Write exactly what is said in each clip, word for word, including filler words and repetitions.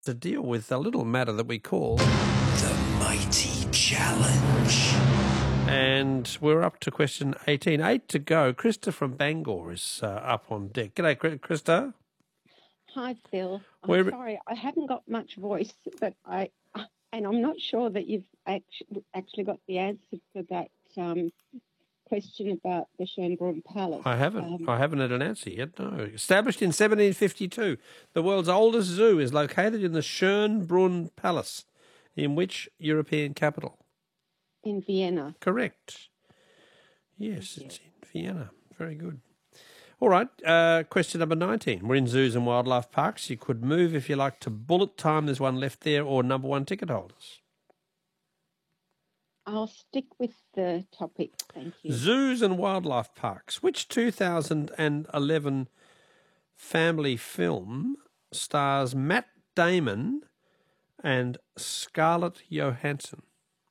to deal with a little matter that we call The Mighty Challenge. And we're up to question eighteen. Eight to go. Krista from Bangor is uh, up on deck. G'day, Krista. Hi, Phil. I'm Where- sorry, I haven't got much voice, but I, and I'm not sure that you've actually actually got the answer for that um, question about the Schönbrunn Palace. I haven't. Um, I haven't had an answer yet, no. Established in seventeen fifty-two, the world's oldest zoo is located in the Schönbrunn Palace. In which European capital? in Vienna. Correct. Yes, it's in Vienna. Very good. All right, uh, question number nineteen. We're in zoos and wildlife parks. You could move, if you like, to bullet time. There's one left there, or number one ticket holders. I'll stick with the topic, thank you. Zoos and wildlife parks. Which two thousand eleven family film stars Matt Damon and Scarlett Johansson?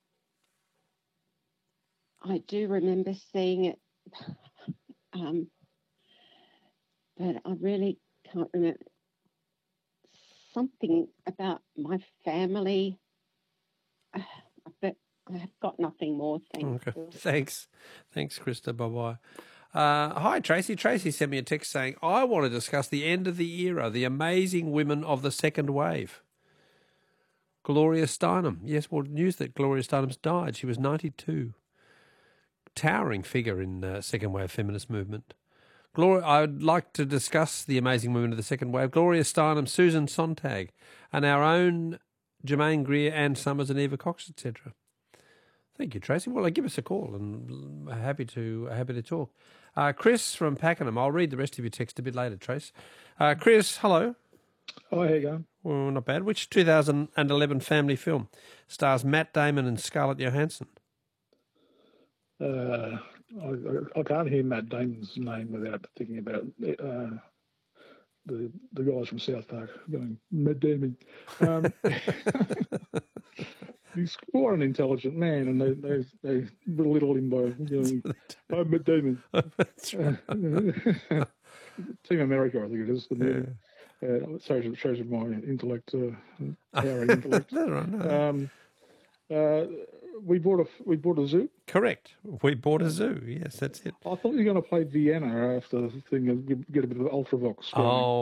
I do remember seeing it, um, but I really can't remember. Something about my family, uh, but I have got nothing more. Thank Okay. you. Thanks. Thanks, Krista. Bye-bye. Uh, hi, Tracy. Tracy sent me a text saying, I want to discuss the end of the era, the amazing women of the second wave. Gloria Steinem. Yes, well, news that Gloria Steinem's died. She was ninety-two. Towering figure in the second wave feminist movement. Gloria, I'd like to discuss the amazing women of the second wave. Gloria Steinem, Susan Sontag, and our own Germaine Greer, Anne Summers, and Eva Cox, et cetera. Thank you, Tracy. Well, give us a call, and happy to happy to talk. Uh, Chris from Pakenham. I'll read the rest of your text a bit later, Trace. Uh, Chris, hello. Oh, how you going? Well, not bad. Which two thousand eleven family film stars Matt Damon and Scarlett Johansson? Uh, I, I can't hear Matt Damon's name without thinking about uh, the the guys from South Park going, Matt Damon. Um, he's quite an intelligent man, and they they, they belittle him by going, oh, Matt Damon. That's right. Uh, Team America, I think it is. The movie. Uh, it shows, shows my intellect, uh, power and intellect. That's right. No. Um, uh, we bought a we bought a zoo. Correct. We bought a zoo. Yes, that's it. I thought you were going to play Vienna after the thing and get- get a bit of Ultravox.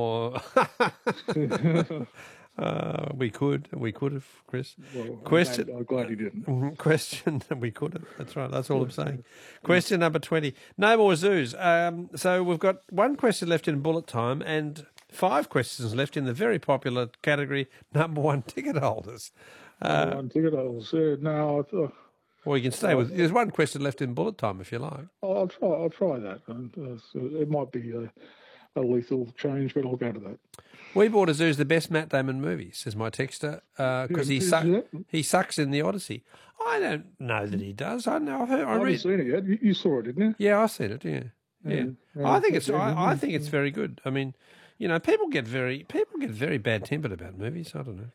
Oh, uh, we could. We could have, Chris. Well, Question. I'm glad, I'm glad you didn't. Mhm. Question. We could have. That's right. That's all I'm saying. Question number twenty. No more zoos. Um, so we've got one question left in bullet time and five questions left in the very popular category number one ticket holders. Uh, One ticket holders. Uh, no, I thought, Or you can stay with. There's one question left in bullet time if you like. I'll try. I'll try that. And, uh, so it might be a, a lethal change, but I'll go to that. We Bought a Zoo is the best Matt Damon movie, says my texter, because Yeah, he is suck, it? he sucks in the Odyssey. I don't know that he does. I know. I've heard. I I haven't read. seen it yet. You, you saw it, didn't you? Yeah, I've seen it. Yeah, yeah. Yeah. I think it's. Yeah. I, I think it's very good. I mean, you know, people get very people get very bad tempered about movies. I don't know.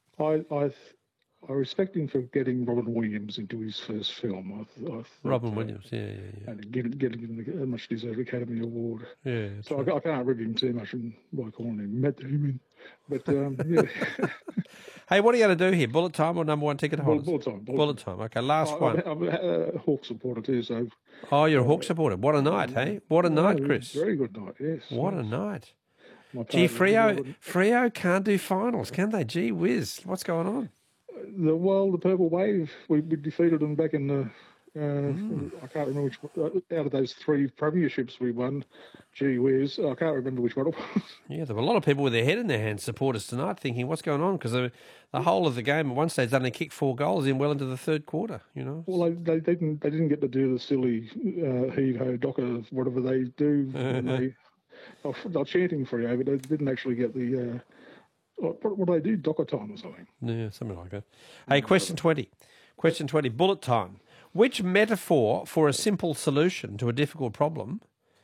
I I I respect him for getting Robin Williams into his first film. I, th- I thought, Robin uh, Williams. Yeah, yeah, yeah. and getting getting him a much deserved Academy Award. Yeah. that's So right. I, I can't rib him too much and by calling him Matt Damon. But um, yeah, Hey, what are you going to do here? Bullet time or number one ticket Bull, holders? bull time. Bull Bullet time. Okay, last I- one. I'm, I'm a Hawk supporter too, so Oh, you're a Hawk supporter. What a night, hey? What a night, Oh, Chris. Very good night. Yes. What a yes. night. My Gee, partner, Frio, the- Frio can't do finals, can they? Gee whiz, what's going on? The well, the Purple Wave. We, we defeated them back in the. Uh, Hmm. I can't remember which one- out of those three premierships we won. Gee whiz, I can't remember which one it was. Yeah, there were a lot of people with their head in their hands support us tonight thinking, what's going on? Because the, the whole of the game at one stage they only kicked four goals in well into the third quarter, you know? Well, they, they didn't they didn't get to do the silly uh, heave ho docker whatever they do. when they, they're, they're chanting for you, but they didn't actually get the. Uh, what, what do they do? Docker time or something? Yeah, something like that. Hey, question twenty. Question twenty, bullet time. Which metaphor for a simple solution to a difficult problem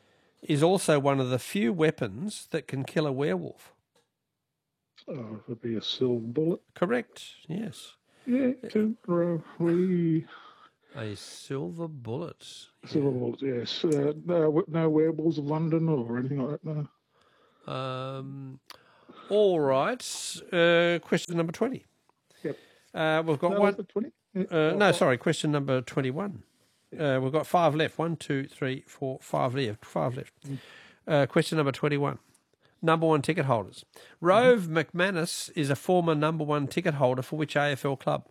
is also one of the few weapons that can kill a werewolf? Oh, it would be a silver bullet. Correct, yes. Yeah, two row, three A silver bullet. silver bullets. Yes, uh, no, no werewolves of London or anything like that. No. Um, All right. Uh, question number twenty. Yep. Uh, we've got No, one. was it twenty? Yeah. Uh, no, sorry. Question number twenty-one. Uh, we've got five left. One, two, three, four, five left. Five left. Uh, question number twenty-one. Number one ticket holders. Rove McManus is a former number one ticket holder for which A F L club?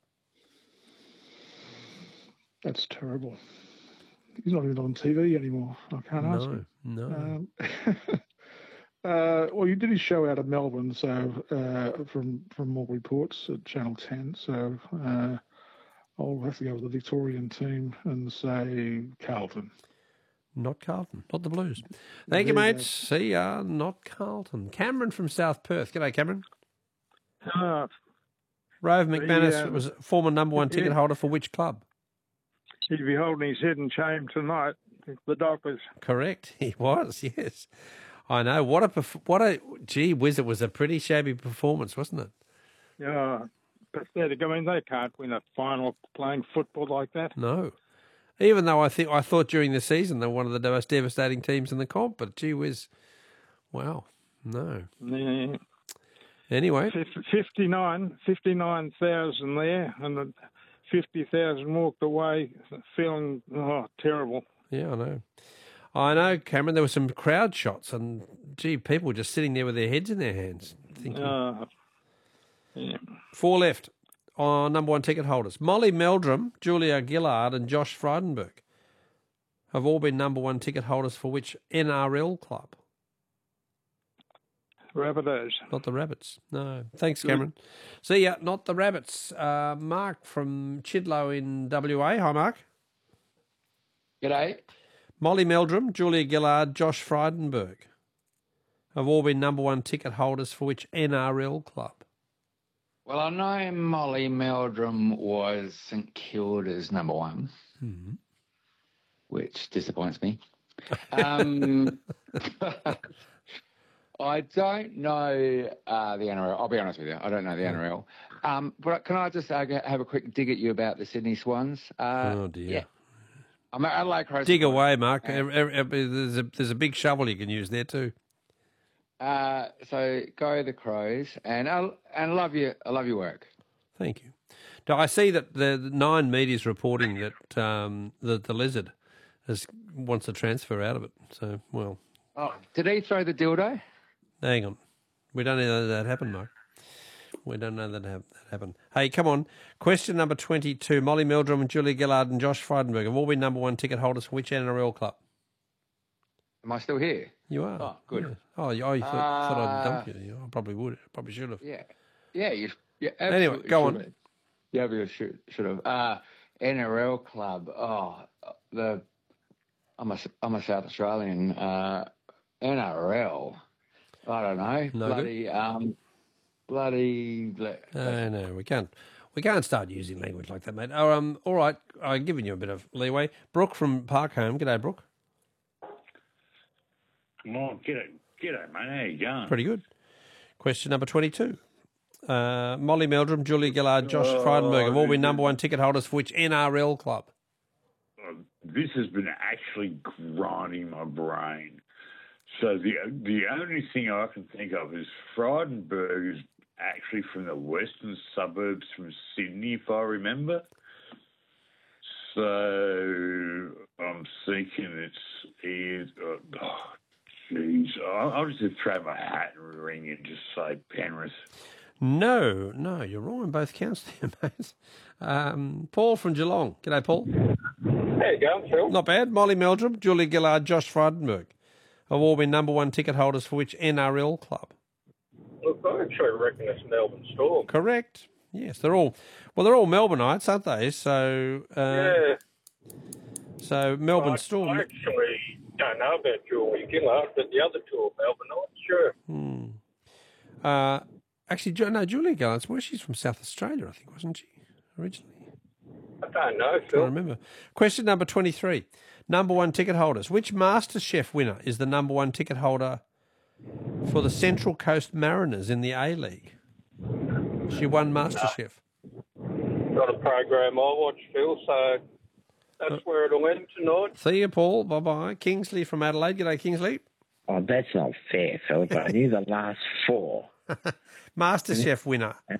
That's terrible. He's not even on T V anymore. I can't ask No, him. no. Um, uh, well, you did his show out of Melbourne, so uh, from from all reports at Channel ten. So uh, I'll have to go with the Victorian team and say Carlton. Not Carlton, not the Blues. Thank you, There you mates. See ya. Not Carlton. Cameron from South Perth. G'day, Cameron. Uh, Rove McManus uh, was a former number one ticket yeah. holder for which club? he'd be holding his head in shame tonight. The Dockers. Correct. He was, yes. I know. What a, perf- what a, gee whiz, it was a pretty shabby performance, wasn't it? Yeah, pathetic. I mean, they can't win a final playing football like that. No. Even though I think I thought during the season they were one of the most devastating teams in the comp, but gee whiz, wow, no. Yeah. Anyway, Fif- fifty-nine, fifty-nine thousand there, and the fifty thousand walked away feeling oh terrible. yeah, I know. I know, Cameron, there were some crowd shots and, gee, people were just sitting there with their heads in their hands. Thinking. Uh, yeah. Four left on number one ticket holders. Molly Meldrum, Julia Gillard and Josh Frydenberg have all been number one ticket holders for which N R L club? Rabbitohs. Not the Rabbits. No. Thanks, Cameron. See ya. Not the Rabbits. Uh, Mark from Chidlow in W A. Hi, Mark. G'day. Molly Meldrum, Julia Gillard, Josh Frydenberg have all been number one ticket holders for which N R L club? Well, I know Molly Meldrum was St Kilda's number one, Mm-hmm. which disappoints me. Um, I don't know uh, the N R L. I'll be honest with you. I don't know the N R L. Um, but can I just uh, have a quick dig at you about the Sydney Swans? Uh, Oh, dear. Yeah. I'm at Adelaide Crows. Dig away, Mark. Every- every- every- There's a, there's a big shovel you can use there too. Uh, so go the Crows, and I and I love you. I love your work. Thank you. Now, I see that the, the Nine Media is reporting that um, the, the Lizard has, wants to transfer out of it. So, well, Oh, did he throw the dildo? hang on. We don't know that happened, Mark. We don't know that, have, that happened. Hey, come on. Question number twenty-two. Molly Meldrum and Julia Gillard and Josh Frydenberg have all been number one ticket holders for which N R L club? Am I still here? You are. Oh, good. Yeah. Oh, you, oh, you thought, thought I'd dump Uh, you. Yeah, I probably would. Probably should have. Yeah, yeah. You, you Anyway, absolutely go should on. have. Yeah, you should should have. Uh, N R L club. Oh, the I'm a I'm a South Australian. Uh, N R L. I don't know. No bloody um, bloody. No, no, we can't. We can't start using language like that, mate. Oh, um, all right, I'm giving you a bit of leeway. Brooke from Parkhome. G'day, Brooke. Oh, g'day, g'day, mate. How you going? Pretty good. Question number twenty-two. Uh, Molly Meldrum, Julia Gillard, Josh Oh, Frydenberg have all been this number is- one ticket holders for which N R L club? Uh, This has been actually grinding my brain. So the the only thing I can think of is Frydenberg is actually from the western suburbs from Sydney, if I remember. So I'm thinking it's is. Uh, oh, jeez, I'll, I'll just throw my hat in the ring and just say Penrith. No, no, you're wrong on both counts there, mate. Um, Paul from Geelong. G'day, Paul. There you go, Phil. Not bad. Molly Meldrum, Julia Gillard, Josh Frydenberg have all been number one ticket holders for which N R L club? Look, I actually reckon it's Melbourne Storm. Correct. Yes, they're all, well, they're all Melbourneites, aren't they? So, uh, Yeah. so Melbourne I, Storm. I actually don't know about Julie Gillard, but the other two are Melbourneites, sure. Hmm. Uh, actually, Ju- no, Julia Gillard's, well, she's from South Australia, I think, wasn't she, originally? I don't know, I Phil. remember. Question number twenty-three. Number one ticket holders. Which MasterChef winner is the number one ticket holder for the Central Coast Mariners in the A-League? She won MasterChef. Not a program I watch, Phil, so that's where it'll end tonight. See you, Paul. Bye-bye. Kingsley from Adelaide. G'day, Kingsley. Oh, that's not fair, Philip. I knew the last four. MasterChef winner.